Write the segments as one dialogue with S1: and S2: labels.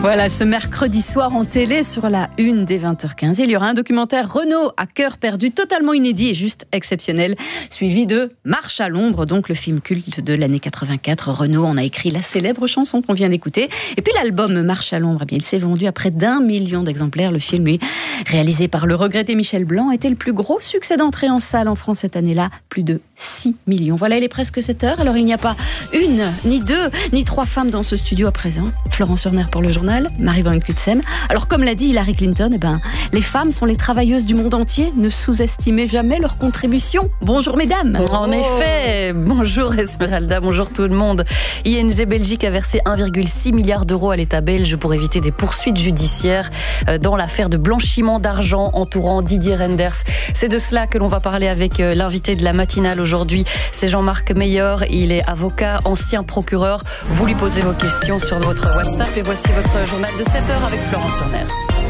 S1: Voilà, ce mercredi soir en télé sur la une des 20h15, il y aura un documentaire Renault à cœur perdu, totalement inédit et juste exceptionnel, suivi de Marche à l'ombre, donc le film culte de l'année 84. Renault en a écrit la célèbre chanson qu'on vient d'écouter. Et puis l'album Marche à l'ombre, il s'est vendu à près d'1 million d'exemplaires. Le film, lui, réalisé par le regretté Michel Blanc, était le plus gros succès d'entrée en salle en France cette année-là, plus de 6 millions. Voilà, il est presque 7h, alors il n'y a pas une, ni deux, ni trois femmes dans ce studio à présent. Florence Urner pour le journal, Marie-Van Kutsem. Alors comme l'a dit Hillary Clinton, les femmes sont les travailleuses du monde entier. Ne sous-estimez jamais leur contribution. Bonjour mesdames.
S2: En effet, bonjour Esmeralda, bonjour tout le monde. ING Belgique a versé 1,6 milliard d'euros à l'État belge pour éviter des poursuites judiciaires dans l'affaire de blanchiment d'argent entourant Didier Reynders. C'est de cela que l'on va parler avec l'invité de la matinale aujourd'hui. C'est Jean-Marc Meilleur, il est avocat, ancien procureur. Vous lui posez vos questions sur votre WhatsApp et voici votre journal de 7h avec Florence Urner.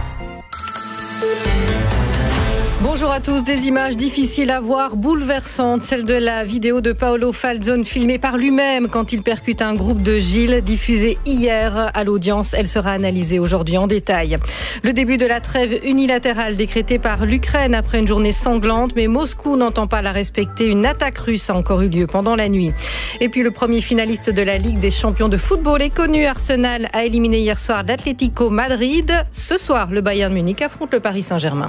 S3: Bonjour à tous, des images difficiles à voir, bouleversantes, celle de la vidéo de Paolo Falzon filmée par lui-même quand il percute un groupe de Gilles, diffusée hier à l'audience. Elle sera analysée aujourd'hui en détail. Le début de la trêve unilatérale décrétée par l'Ukraine après une journée sanglante, mais Moscou n'entend pas la respecter. Une attaque russe a encore eu lieu pendant la nuit. Et puis le premier finaliste de la Ligue des champions de football est connu. Arsenal a éliminé hier soir l'Atlético Madrid. Ce soir, le Bayern Munich affronte le Paris Saint-Germain.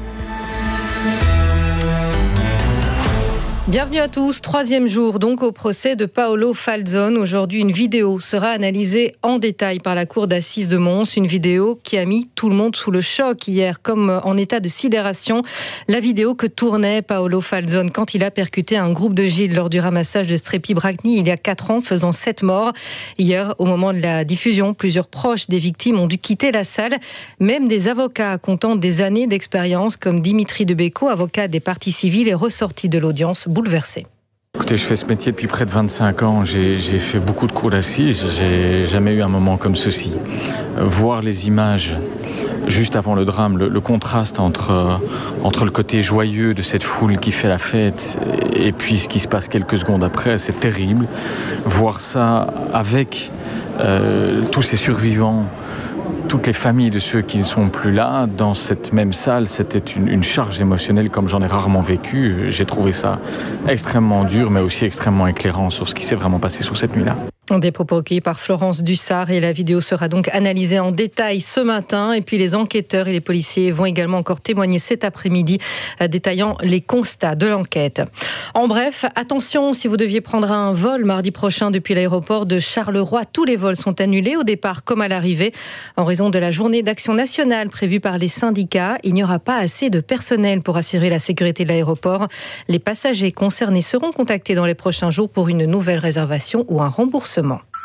S3: Bienvenue à tous, 3e jour donc au procès de Paolo Falzon. Aujourd'hui, une vidéo sera analysée en détail par la cour d'assises de Mons. Une vidéo qui a mis tout le monde sous le choc hier, comme en état de sidération. La vidéo que tournait Paolo Falzon quand il a percuté un groupe de Gilles lors du ramassage de Strépy-Bracny il y a 4 ans, faisant 7 morts. Hier, au moment de la diffusion, plusieurs proches des victimes ont dû quitter la salle. Même des avocats comptant des années d'expérience, comme Dimitri Debecco, avocat des parties civiles, est ressorti de l'audience bouleversé.
S4: Écoutez, je fais ce métier depuis près de 25 ans. J'ai fait beaucoup de cours d'assises. J'ai jamais eu un moment comme ceci. Voir les images juste avant le drame, le contraste entre le côté joyeux de cette foule qui fait la fête et puis ce qui se passe quelques secondes après, c'est terrible. Voir ça avec tous ces survivants, toutes les familles de ceux qui ne sont plus là, dans cette même salle, c'était une charge émotionnelle comme j'en ai rarement vécu. J'ai trouvé ça extrêmement dur, mais aussi extrêmement éclairant sur ce qui s'est vraiment passé sur cette nuit-là.
S3: Des propos recueillis par Florence Dussart et la vidéo sera donc analysée en détail ce matin. Et puis les enquêteurs et les policiers vont également encore témoigner cet après-midi, détaillant les constats de l'enquête. En bref, attention, si vous deviez prendre un vol mardi prochain depuis l'aéroport de Charleroi, tous les vols sont annulés au départ comme à l'arrivée. En raison de la journée d'action nationale prévue par les syndicats, il n'y aura pas assez de personnel pour assurer la sécurité de l'aéroport. Les passagers concernés seront contactés dans les prochains jours pour une nouvelle réservation ou un remboursement.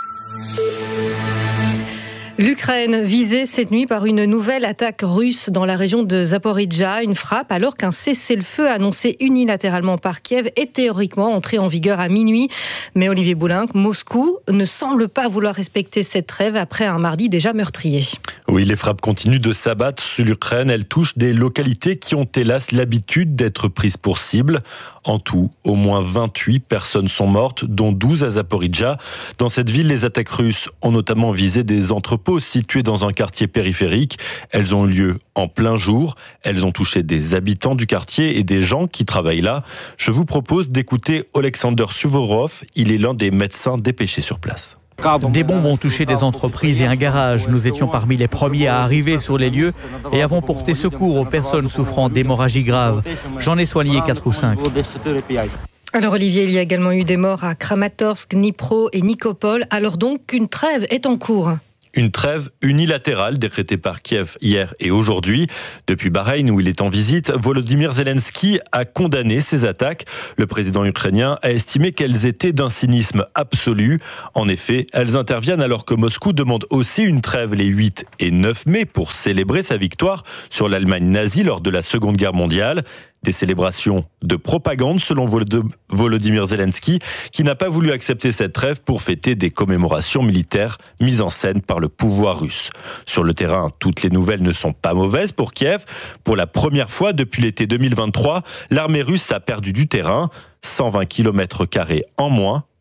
S3: L'Ukraine visée cette nuit par une nouvelle attaque russe dans la région de Zaporijjia, une frappe alors qu'un cessez-le-feu annoncé unilatéralement par Kiev est théoriquement entré en vigueur à minuit. Mais Olivier Boulinck, Moscou ne semble pas vouloir respecter cette trêve après un mardi déjà meurtrier.
S5: Oui, les frappes continuent de s'abattre sur l'Ukraine. Elles touchent des localités qui ont hélas l'habitude d'être prises pour cible. En tout, au moins 28 personnes sont mortes, dont 12 à Zaporijjia. Dans cette ville, les attaques russes ont notamment visé des entrepôts situés dans un quartier périphérique. Elles ont eu lieu en plein jour. Elles ont touché des habitants du quartier et des gens qui travaillent là. Je vous propose d'écouter Alexander Suvorov. Il est l'un des médecins dépêchés sur place.
S6: Des bombes ont touché des entreprises et un garage. Nous étions parmi les premiers à arriver sur les lieux et avons porté secours aux personnes souffrant d'hémorragie grave. J'en ai soigné 4 ou 5.
S3: Alors Olivier, il y a également eu des morts à Kramatorsk, Dnipro et Nikopol. Alors donc qu'une trêve est en cours.
S5: Une trêve unilatérale décrétée par Kiev hier et aujourd'hui. Depuis Bahreïn, où il est en visite, Volodymyr Zelensky a condamné ces attaques. Le président ukrainien a estimé qu'elles étaient d'un cynisme absolu. En effet, elles interviennent alors que Moscou demande aussi une trêve les 8 et 9 mai pour célébrer sa victoire sur l'Allemagne nazie lors de la Seconde Guerre mondiale. Des célébrations de propagande selon Volodymyr Zelensky, qui n'a pas voulu accepter cette trêve pour fêter des commémorations militaires mises en scène par le pouvoir russe. Sur le terrain, toutes les nouvelles ne sont pas mauvaises pour Kiev. Pour la première fois depuis l'été 2023, l'armée russe a perdu du terrain, 120 km² en moins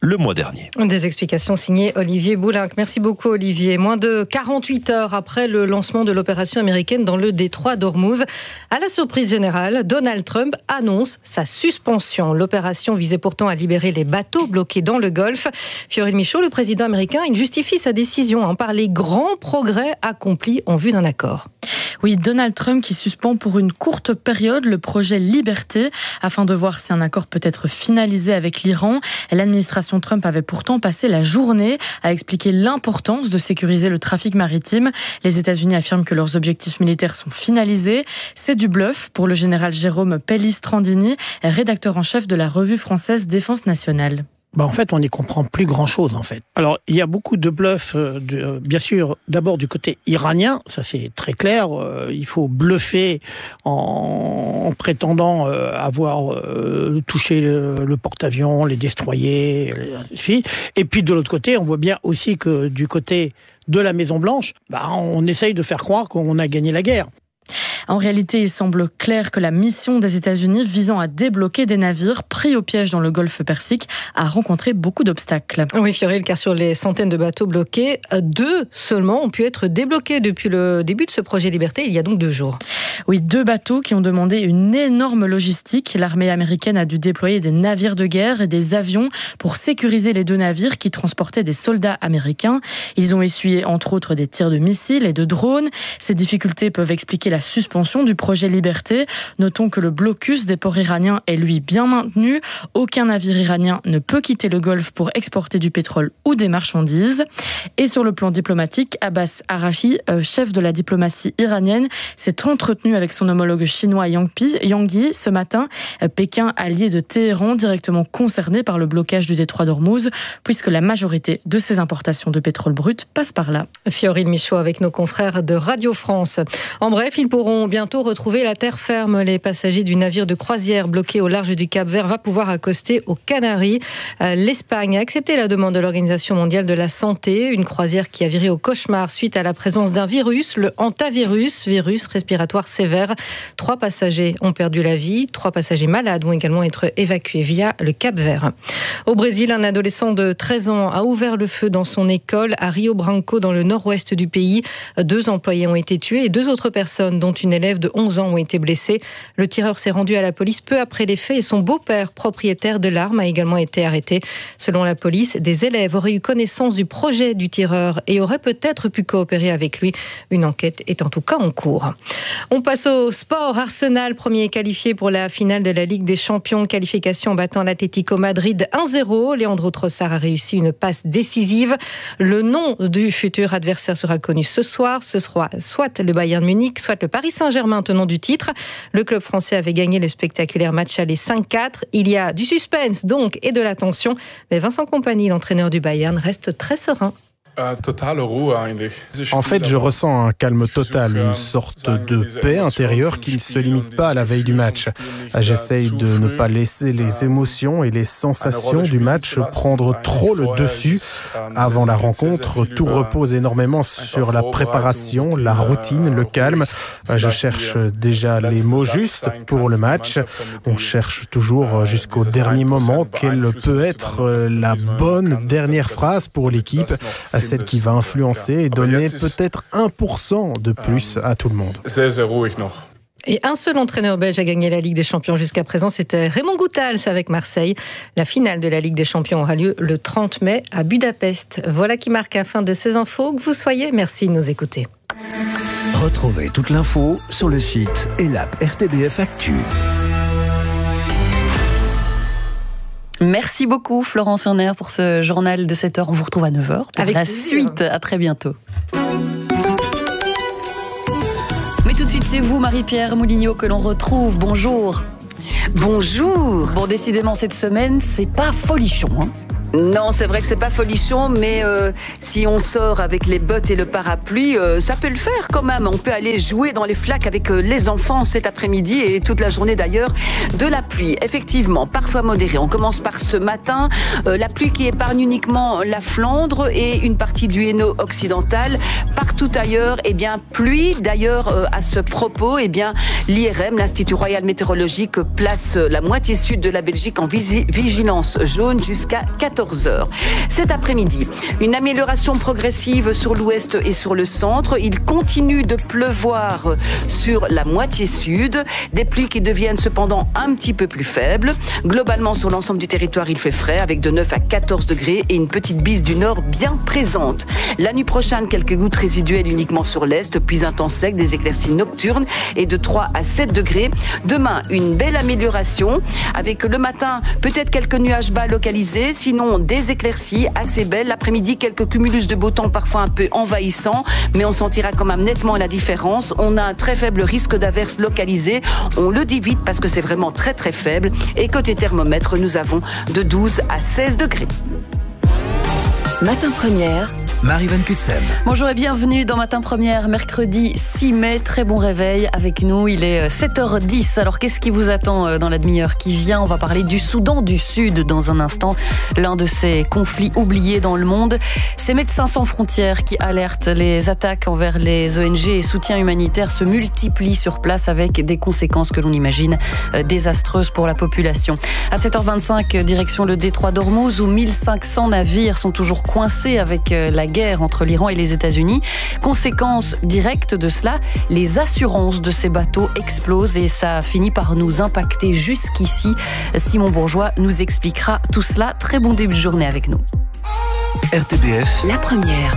S5: le mois dernier.
S3: Des explications signées Olivier Boulinck. Merci beaucoup Olivier. Moins de 48 heures après le lancement de l'opération américaine dans le détroit d'Ormuz, à la surprise générale, Donald Trump annonce sa suspension. L'opération visait pourtant à libérer les bateaux bloqués dans le Golfe. Fioril Michaud, le président américain, il justifie sa décision par les grands progrès accomplis en vue d'un accord.
S7: Oui, Donald Trump qui suspend pour une courte période le projet Liberté afin de voir si un accord peut être finalisé avec l'Iran. L'administration Trump avait pourtant passé la journée à expliquer l'importance de sécuriser le trafic maritime. Les États-Unis affirment que leurs objectifs militaires sont finalisés. C'est du bluff pour le général Jérôme Pellistrandini, rédacteur en chef de la revue française Défense nationale.
S8: En fait, on n'y comprend plus grand-chose, en fait. Alors, il y a beaucoup de bluffs, bien sûr, d'abord du côté iranien, ça c'est très clair, il faut bluffer en prétendant avoir touché le porte-avions, les destroyers, et puis de l'autre côté, on voit bien aussi que du côté de la Maison-Blanche, on essaye de faire croire qu'on a gagné la guerre.
S7: En réalité, il semble clair que la mission des États-Unis visant à débloquer des navires pris au piège dans le golfe Persique a rencontré beaucoup d'obstacles.
S3: Oui, Fioril, car sur les centaines de bateaux bloqués, 2 seulement ont pu être débloqués depuis le début de ce projet Liberté, il y a donc 2 jours.
S7: Oui, 2 bateaux qui ont demandé une énorme logistique. L'armée américaine a dû déployer des navires de guerre et des avions pour sécuriser les 2 navires qui transportaient des soldats américains. Ils ont essuyé entre autres des tirs de missiles et de drones. Ces difficultés peuvent expliquer la suspension du projet Liberté. Notons que le blocus des ports iraniens est lui bien maintenu. Aucun navire iranien ne peut quitter le Golfe pour exporter du pétrole ou des marchandises. Et sur le plan diplomatique, Abbas Araghchi, chef de la diplomatie iranienne, s'est entretenu avec son homologue chinois Yang Yi ce matin. Pékin, allié de Téhéran, directement concerné par le blocage du détroit d'Ormuz, puisque la majorité de ses importations de pétrole brut passe par là.
S3: Fioril Michaud avec nos confrères de Radio France. En bref, ils pourront bientôt retrouver la terre ferme. Les passagers du navire de croisière bloqué au large du Cap-Vert va pouvoir accoster aux Canaries. L'Espagne a accepté la demande de l'Organisation mondiale de la santé, une croisière qui a viré au cauchemar suite à la présence d'un virus, le hantavirus, virus respiratoire sévère. 3 passagers ont perdu la vie, 3 passagers malades vont également être évacués via le Cap-Vert. Au Brésil, un adolescent de 13 ans a ouvert le feu dans son école à Rio Branco, dans le nord-ouest du pays. 2 employés ont été tués et 2 autres personnes, dont une élève de 11 ans, ont été blessés. Le tireur s'est rendu à la police peu après les faits et son beau-père, propriétaire de l'arme, a également été arrêté. Selon la police, des élèves auraient eu connaissance du projet du tireur et auraient peut-être pu coopérer avec lui. Une enquête est en tout cas en cours. On passe au sport. Arsenal, premier qualifié pour la finale de la Ligue des Champions. Qualification en battant l'Atlético Madrid 1-0. Leandro Trossard a réussi une passe décisive. Le nom du futur adversaire sera connu ce soir. Ce sera soit le Bayern Munich, soit le Paris Saint-Germain, tenant du titre. Le club français avait gagné le spectaculaire match aller 5-4. Il y a du suspense donc et de la tension. Mais Vincent Kompany, l'entraîneur du Bayern, reste très serein.
S9: En fait, je ressens un calme total, une sorte de paix intérieure qui ne se limite pas à la veille du match. J'essaye de ne pas laisser les émotions et les sensations du match prendre trop le dessus. Avant la rencontre, tout repose énormément sur la préparation, la routine, le calme. Je cherche déjà les mots justes pour le match. On cherche toujours jusqu'au dernier moment quelle peut être la bonne dernière phrase pour l'équipe, celle qui va influencer et donner peut-être 1% de plus à tout le monde.
S3: Et un seul entraîneur belge a gagné la Ligue des Champions jusqu'à présent, c'était Raymond Goethals avec Marseille. La finale de la Ligue des Champions aura lieu le 30 mai à Budapest. Voilà qui marque la fin de ces infos. Que vous soyez, merci de nous écouter.
S10: Retrouvez toute l'info sur le site et l'app RTBF Actu.
S2: Merci beaucoup Florence Horner pour ce journal de 7h. On vous retrouve à 9h pour
S3: avec
S2: la
S3: plaisir.
S2: Suite. À très bientôt. Mais tout de suite, c'est vous, Marie-Pierre Moulignot, que l'on retrouve. Bonjour.
S11: Bonjour.
S2: Bon, décidément, cette semaine, c'est pas folichon, hein.
S11: Non, c'est vrai que c'est pas folichon, mais si on sort avec les bottes et le parapluie, ça peut le faire quand même. On peut aller jouer dans les flaques avec les enfants cet après-midi et toute la journée d'ailleurs. De la pluie, effectivement, parfois modérée. On commence par ce matin, la pluie qui épargne uniquement la Flandre et une partie du Hainaut occidental. Partout ailleurs, eh bien, pluie. D'ailleurs, à ce propos, eh bien, l'IRM, l'Institut Royal Météorologique, place la moitié sud de la Belgique en vigilance jaune jusqu'à 14 14h. Cet après-midi, une amélioration progressive sur l'ouest et sur le centre. Il continue de pleuvoir sur la moitié sud. Des pluies qui deviennent cependant un petit peu plus faibles. Globalement, sur l'ensemble du territoire, il fait frais avec de 9 à 14 degrés et une petite bise du nord bien présente. La nuit prochaine, quelques gouttes résiduelles uniquement sur l'est, puis un temps sec, des éclaircies nocturnes et de 3 à 7 degrés. Demain, une belle amélioration avec le matin, peut-être quelques nuages bas localisés, sinon des éclaircies assez belles. L'après-midi, quelques cumulus de beau temps parfois un peu envahissants, mais on sentira quand même nettement la différence. On a un très faible risque d'averses localisées. On le dit vite parce que c'est vraiment très très faible. Et côté thermomètre, nous avons de 12 à 16 degrés.
S10: Matin Première, Marie Van Kutsem.
S2: Bonjour et bienvenue dans Matin Première, mercredi 6 mai. Très bon réveil avec nous, il est 7h10. Alors qu'est-ce qui vous attend dans la demi-heure qui vient? On va parler du Soudan du Sud dans un instant, l'un de ces conflits oubliés dans le monde. C'est Médecins sans frontières qui alertent, les attaques envers les ONG et soutiens humanitaires se multiplient sur place avec des conséquences que l'on imagine désastreuses pour la population. À 7h25, direction le détroit d'Ormuz où 1500 navires sont toujours coincés avec la guerre entre l'Iran et les États-Unis. Conséquence directe de cela, les assurances de ces bateaux explosent et ça finit par nous impacter jusqu'ici. Simon Bourgeois nous expliquera tout cela. Très bon début de journée avec nous.
S10: RTBF,
S12: la première.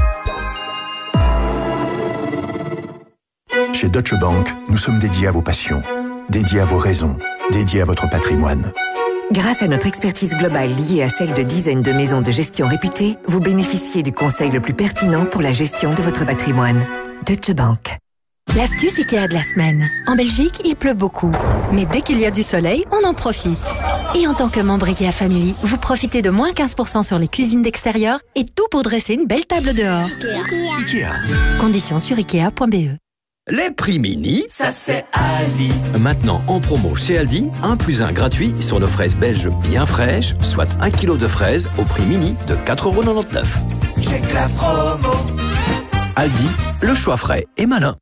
S13: Chez Deutsche Bank, nous sommes dédiés à vos passions, dédiés à vos raisons, dédiés à votre patrimoine.
S12: Grâce à notre expertise globale liée à celle de dizaines de maisons de gestion réputées, vous bénéficiez du conseil le plus pertinent pour la gestion de votre patrimoine. Deutsche Bank.
S14: L'astuce IKEA de la semaine. En Belgique, il pleut beaucoup. Mais dès qu'il y a du soleil, on en profite. Et en tant que membre IKEA Family, vous profitez de moins 15% sur les cuisines d'extérieur et tout pour dresser une belle table dehors.
S10: Ikea.
S14: Conditions sur ikea.be.
S10: Les prix mini,
S15: ça c'est Aldi.
S10: Maintenant en promo chez Aldi, 1 + 1 gratuit sur nos fraises belges bien fraîches, soit 1 kg de fraises au prix mini de 4,99 €.
S15: Check la promo.
S10: Aldi, le choix frais et malin.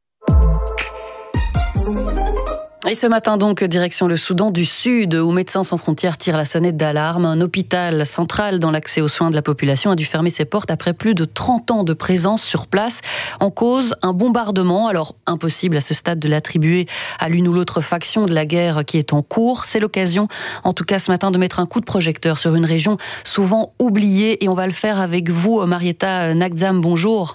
S2: Et ce matin donc, direction le Soudan du Sud, où Médecins sans frontières tire la sonnette d'alarme. Un hôpital central dans l'accès aux soins de la population a dû fermer ses portes après plus de 30 ans de présence sur place. En cause, un bombardement. Alors, impossible à ce stade de l'attribuer à l'une ou l'autre faction de la guerre qui est en cours. C'est l'occasion, en tout cas ce matin, de mettre un coup de projecteur sur une région souvent oubliée. Et on va le faire avec vous, Marietta Nakzam. Bonjour.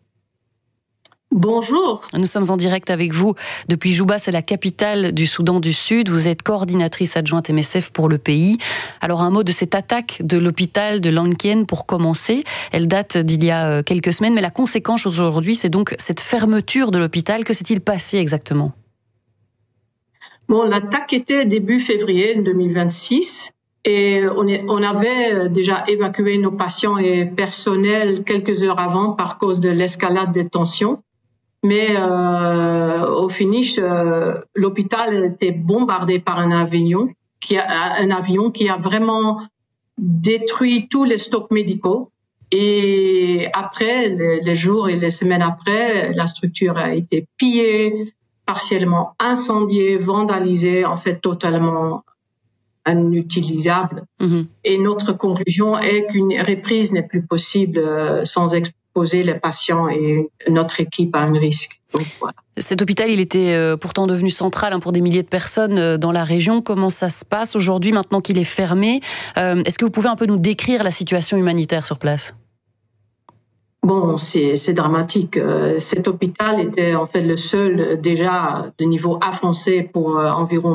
S16: Bonjour.
S2: Nous sommes en direct avec vous depuis Juba, c'est la capitale du Soudan du Sud. Vous êtes coordinatrice adjointe MSF pour le pays. Alors un mot de cette attaque de l'hôpital de Lankien pour commencer. Elle date d'il y a quelques semaines, mais la conséquence aujourd'hui, c'est donc cette fermeture de l'hôpital. Que s'est-il passé exactement?
S16: Bon, l'attaque était début février 2026. Et on avait déjà évacué nos patients et personnels quelques heures avant par cause de l'escalade des tensions. Mais au finish, l'hôpital était bombardé par un avion qui a vraiment détruit tous les stocks médicaux. Et après, les jours et les semaines après, la structure a été pillée, partiellement incendiée, vandalisée, en fait totalement inutilisable. Et notre conclusion est qu'une reprise n'est plus possible sans exposer les patients et notre équipe à un risque. Donc, voilà.
S2: Cet hôpital, il était pourtant devenu central pour des milliers de personnes dans la région. Comment ça se passe aujourd'hui, maintenant qu'il est fermé? Est-ce que vous pouvez un peu nous décrire la situation humanitaire sur place?
S16: Bon, c'est dramatique. Cet hôpital était en fait le seul déjà de niveau avancé pour environ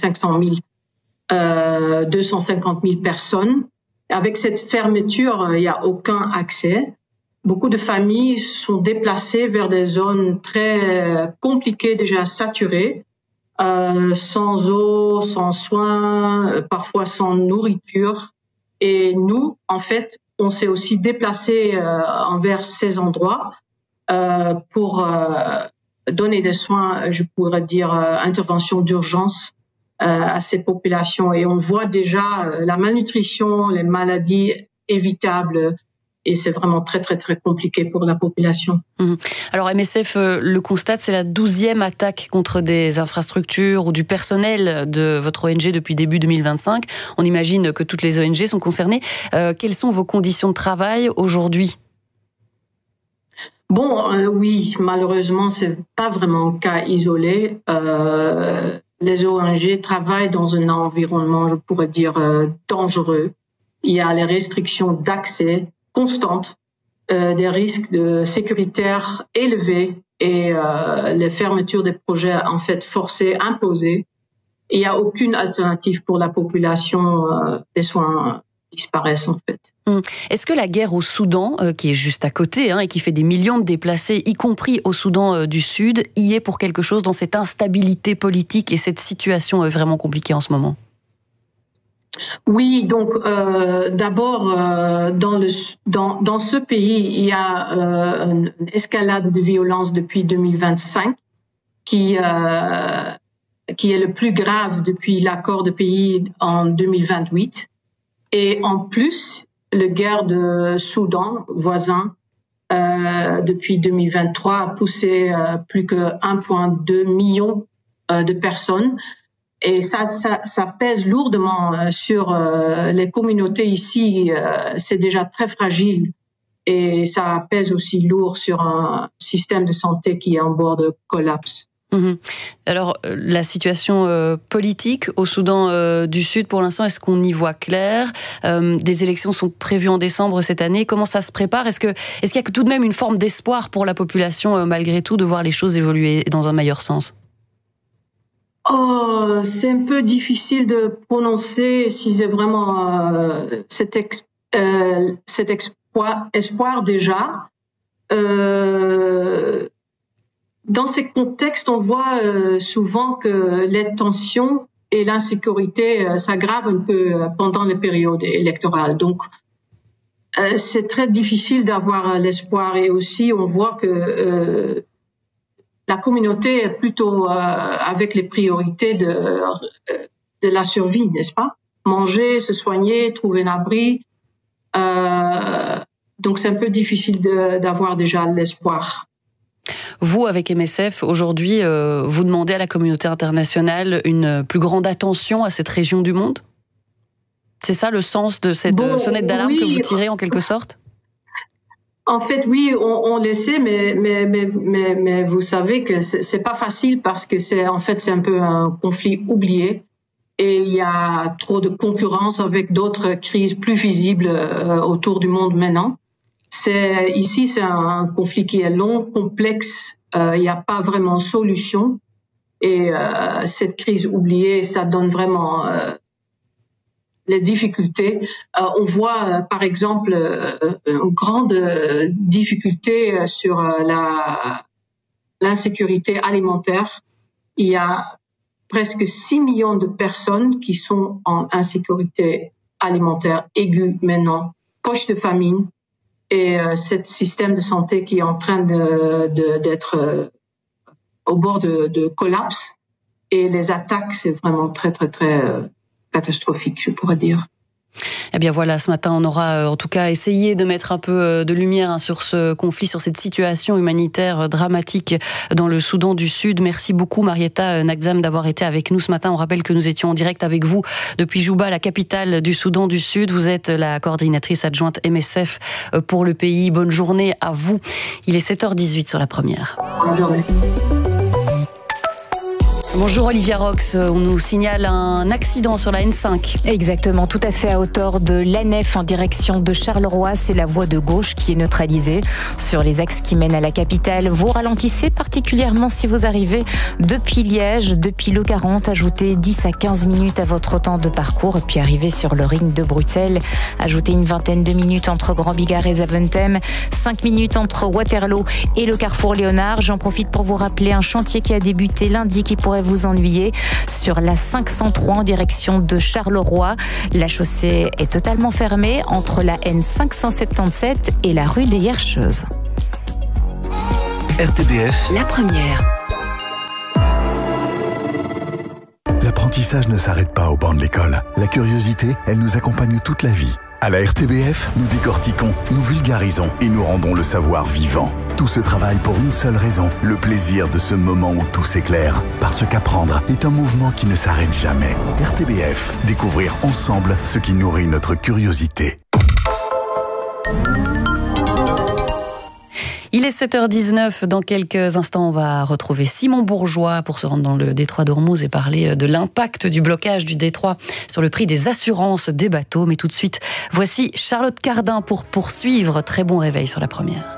S16: 250 000 personnes. Avec cette fermeture, il n'y a aucun accès. Beaucoup de familles sont déplacées vers des zones très compliquées, déjà saturées, sans eau, sans soins, parfois sans nourriture. Et nous, en fait, on s'est aussi déplacés envers ces endroits pour donner des soins, je pourrais dire, intervention d'urgence à ces populations. Et on voit déjà la malnutrition, les maladies évitables et c'est vraiment très, très, très compliqué pour la population.
S2: Alors MSF le constate, c'est la 12e attaque contre des infrastructures ou du personnel de votre ONG depuis début 2025. On imagine que toutes les ONG sont concernées. Quelles sont vos conditions de travail aujourd'hui ?
S16: Oui, malheureusement, c'est pas vraiment un cas isolé. Les ONG travaillent dans un environnement, je pourrais dire, dangereux. Il y a les restrictions d'accès constantes, des risques sécuritaires élevés et les fermetures des projets en fait forcées, imposées. Il n'y a aucune alternative pour la population. Les soins disparaissent en fait.
S2: Est-ce que la guerre au Soudan, qui est juste à côté et qui fait des millions de déplacés, y compris au Soudan du Sud, y est pour quelque chose dans cette instabilité politique et cette situation vraiment compliquée en ce moment ?
S16: Oui, donc d'abord dans ce pays, il y a une escalade de violence depuis 2025 qui est le plus grave depuis l'accord de pays en 2028. Et en plus, la guerre de Soudan voisin depuis 2023 a poussé plus que 1,2 million de personnes. Et ça pèse lourdement sur les communautés ici. C'est déjà très fragile et ça pèse aussi lourd sur un système de santé qui est en bord de collapse.
S2: Alors, la situation politique au Soudan du Sud, pour l'instant, est-ce qu'on y voit clair ? Des élections sont prévues en décembre cette année. Comment ça se prépare ? Est-ce qu'il y a tout de même une forme d'espoir pour la population, malgré tout, de voir les choses évoluer dans un meilleur sens ?
S16: C'est un peu difficile de prononcer si c'est vraiment cet espoir déjà. Dans ces contextes, on voit souvent que les tensions et l'insécurité s'aggravent un peu pendant les périodes électorales. Donc, c'est très difficile d'avoir l'espoir. Et aussi, on voit que la communauté est plutôt avec les priorités de la survie, n'est-ce pas ? Manger, se soigner, trouver un abri. Donc, c'est un peu difficile d'avoir déjà l'espoir.
S2: Vous, avec MSF, aujourd'hui, vous demandez à la communauté internationale une plus grande attention à cette région du monde ? C'est ça le sens de cette sonnette d'alarme que vous tirez en quelque sorte ?
S16: En fait, oui, on le sait, mais vous savez que c'est pas facile parce que c'est un peu un conflit oublié et il y a trop de concurrence avec d'autres crises plus visibles autour du monde maintenant. Ici, c'est un conflit qui est long, complexe. Il n'y a pas vraiment de solution. Et cette crise oubliée, ça donne vraiment les difficultés. On voit, par exemple, une grande difficulté sur l'insécurité alimentaire. Il y a presque 6 millions de personnes qui sont en insécurité alimentaire aiguë maintenant, proche de famine. Et ce système de santé qui est en train d'être au bord de collapse. Et les attaques, c'est vraiment très, très, très catastrophique, je pourrais dire.
S2: Eh bien voilà, ce matin, on aura en tout cas essayé de mettre un peu de lumière sur ce conflit, sur cette situation humanitaire dramatique dans le Soudan du Sud. Merci beaucoup, Marietta Nakzam, d'avoir été avec nous ce matin. On rappelle que nous étions en direct avec vous depuis Juba, la capitale du Soudan du Sud. Vous êtes la coordinatrice adjointe MSF pour le pays. Bonne journée à vous. Il est 7h18 sur la première.
S16: Bonne journée.
S2: Bonjour Olivia Rox, on nous signale un accident sur la N5.
S17: Exactement, tout à fait à hauteur de l'Anef en direction de Charleroi. C'est la voie de gauche qui est neutralisée. Sur les axes qui mènent à la capitale, vous ralentissez particulièrement si vous arrivez depuis Liège, depuis le 40. Ajoutez 10 à 15 minutes à votre temps de parcours. Et puis arrivez sur le ring de Bruxelles. Ajoutez une vingtaine de minutes entre Grand Bigard et Zaventem. 5 minutes entre Waterloo et le carrefour Léonard. J'en profite pour vous rappeler un chantier qui a débuté lundi qui pourrait vous ennuyer sur la 503 en direction de Charleroi. La chaussée est totalement fermée entre la N577 et la rue des Hiercheuses.
S18: RTBF,
S12: La première.
S13: L'apprentissage ne s'arrête pas au banc de l'école. La curiosité, elle nous accompagne toute la vie. À la RTBF, nous décortiquons, nous vulgarisons et nous rendons le savoir vivant. Tout ce travail pour une seule raison, le plaisir de ce moment où tout s'éclaire. Parce qu'apprendre est un mouvement qui ne s'arrête jamais. RTBF, découvrir ensemble ce qui nourrit notre curiosité.
S2: Il est 7h19. Dans quelques instants, on va retrouver Simon Bourgeois pour se rendre dans le détroit d'Ormuz et parler de l'impact du blocage du détroit sur le prix des assurances des bateaux. Mais tout de suite, voici Charlotte Cardin pour poursuivre. Très bon réveil sur la première.